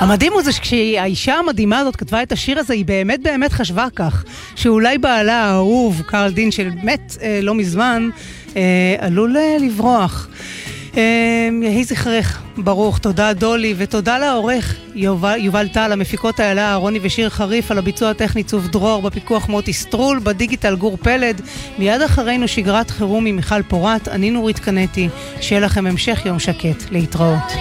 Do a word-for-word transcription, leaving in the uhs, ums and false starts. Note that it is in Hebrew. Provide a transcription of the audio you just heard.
המדהים הוא זה שכשהאישה המדהימה הזאת כתבה את השיר הזה, היא באמת באמת חשבה כך, שאולי בעלה האהוב, קרל דין, שמת אה, לא מזמן, אה, עלול אה, לברוח. אה, יהי זכרך ברוך. תודה דולי, ותודה לעורך יובל, יובל טל, המפיקות האלה אהרוני ושיר חריף, על הביצוע הטכני צוף דרור, בפיקוח מוטי סטרול, בדיגיטל גור פלד. מיד אחרינו שגרת חירום עם מיכל פורט. אני נורית קנטי, שיהיה לכם המשך יום שקט. להתראות.